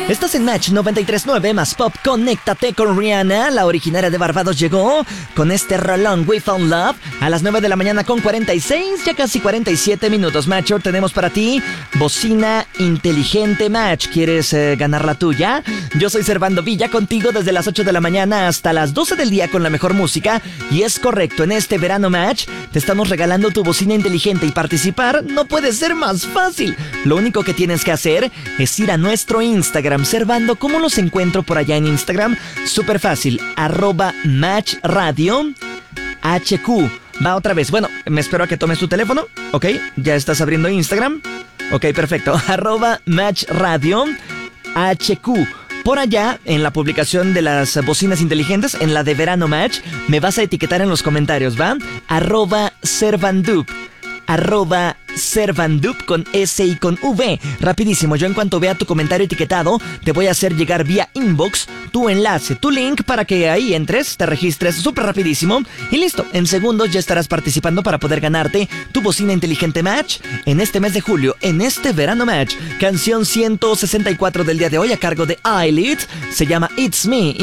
Estás en Match 93.9 más Pop. Conéctate con Rihanna. La originaria de Barbados llegó con este rolón We Found Love a las 9 de la mañana con 46, ya casi 47 minutos. Matcher, tenemos para ti bocina inteligente Match. ¿Quieres ganar la tuya? Yo soy Servando Villa, contigo desde las 8 de la mañana hasta las 12 del día con la mejor música. Y es correcto, en este verano Match te estamos regalando tu bocina inteligente y participar no puede ser más fácil. Lo único que tienes que hacer es ir a nuestro Instagram. Servando, ¿cómo los encuentro por allá en Instagram? Súper fácil, @matchradio HQ. Va otra vez. Bueno, me espero a que tomes tu teléfono. Ok, ya estás abriendo Instagram. Ok, perfecto. @matchradio HQ. Por allá, en la publicación de las bocinas inteligentes, en la de Verano Match, me vas a etiquetar en los comentarios, ¿va? @Servandup. @Servandup con S y con V. Rapidísimo, yo en cuanto vea tu comentario etiquetado, te voy a hacer llegar vía inbox tu enlace, tu link para que ahí entres, te registres súper rapidísimo y listo. En segundos ya estarás participando para poder ganarte tu bocina inteligente Match en este mes de julio, en este verano Match. Canción 164 del día de hoy a cargo de Eyelid, se llama It's Me.